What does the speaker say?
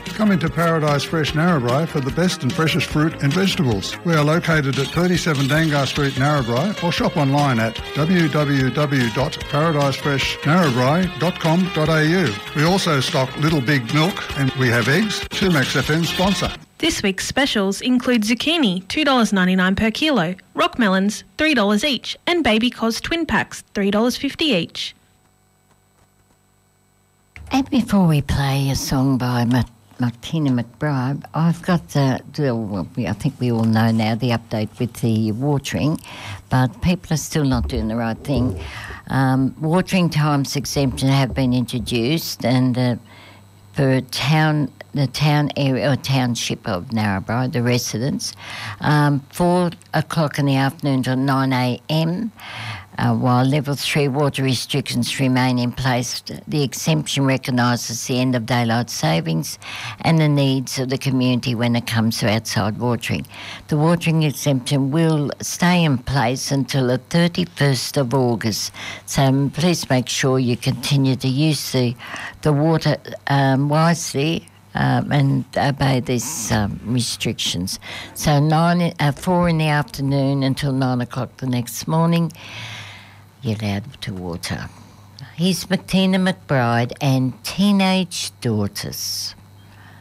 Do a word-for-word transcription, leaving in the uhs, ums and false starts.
Come into Paradise Fresh Narrabri for the best and freshest fruit and vegetables. We are located at thirty-seven Dangar Street, Narrabri, or shop online at w w w dot paradise fresh narrabri dot com dot a u. We also stock Little Big Milk and we have eggs. Tumax F M sponsor. This week's specials include zucchini, two dollars ninety-nine per kilo, rock melons, three dollars each, and baby cos twin packs, three dollars fifty each. And before we play a song by Matt Martina McBride, I've got the, the well, I think we all know now the update with the watering, but people are still not doing the right thing. Um, watering times exemption have been introduced, and uh, for town, the town area or township of Narrabri, the residents, um, four o'clock in the afternoon till nine a m. Uh, while level three water restrictions remain in place, the exemption recognises the end of daylight savings and the needs of the community when it comes to outside watering. The watering exemption will stay in place until the thirty-first of August, so please make sure you continue to use the, the water um, wisely Um, and obey these um, restrictions. So nine, uh, four in the afternoon until nine o'clock the next morning, you're allowed to water. Here's Martina McBride and Teenage Daughters.